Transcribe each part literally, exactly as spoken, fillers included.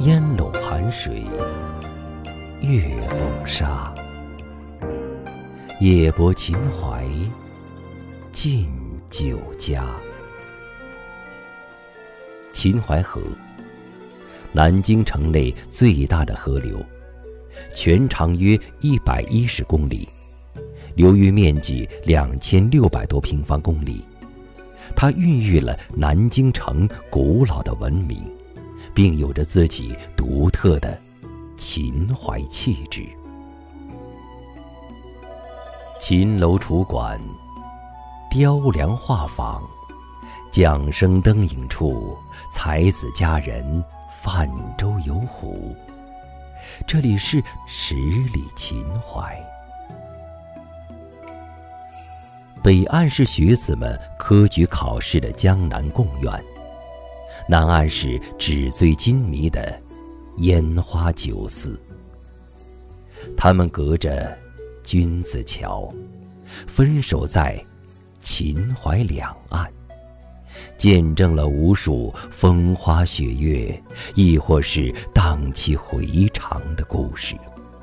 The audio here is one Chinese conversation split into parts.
烟笼寒水，月笼沙。夜泊秦淮，近酒家。秦淮河，南京城内最大的河流，全长约一百一十公里，流域面积两千六百多平方公里。它孕育了南京城古老的文明，并有着自己独特的秦淮气质。秦楼楚馆，雕梁画舫，桨声灯影处，才子佳人泛舟游湖。这里是十里秦淮。北岸是学子们科举考试的江南贡院，南岸是纸醉金迷的烟花酒肆。他们隔着君子桥，分守在秦淮两岸，见证了无数风花雪月，亦或是荡气回肠的故事。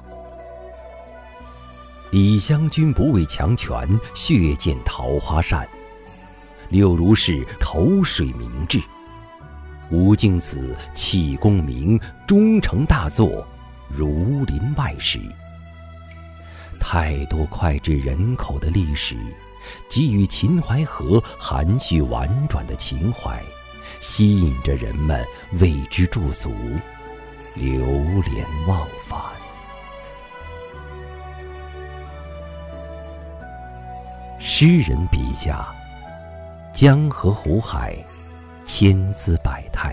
李香君不畏强权，血溅桃花扇；柳如是投水明志，吴敬梓弃功名，终成大作《儒林外史》。太多脍炙人口的历史，给予秦淮河含蓄婉转的情怀，吸引着人们为之驻足，流连忘返。诗人笔下，江河湖海，千姿百态。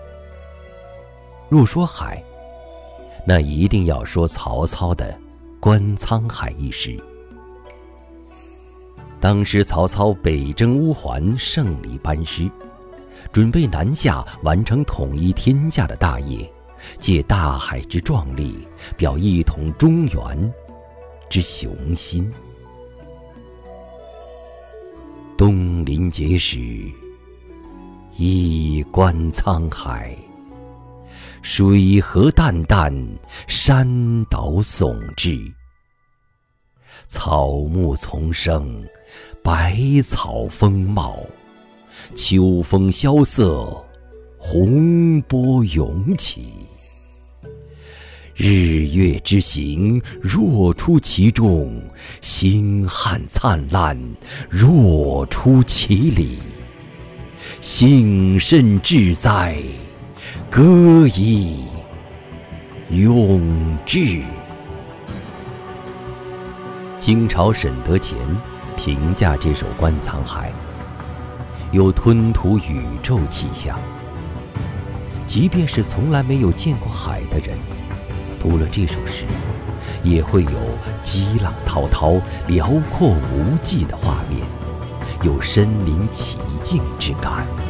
若说海，那一定要说曹操的《观沧海》一诗。当时曹操北征乌桓，胜利班师，准备南下完成统一天下的大业，借大海之壮丽，表一统中原之雄心。东临碣石，一观沧海。水河淡淡，山岛耸峙。草木丛生，百草丰茂。秋风萧瑟，洪波涌起。日月之行，若出其中；星汉灿烂，若出其里。幸甚至哉，歌以咏志。清朝沈德潜评价这首《观沧海》，有吞吐宇宙气象。即便是从来没有见过海的人，读了这首诗，也会有激浪滔滔、辽阔无际的画面，有身临其境之感。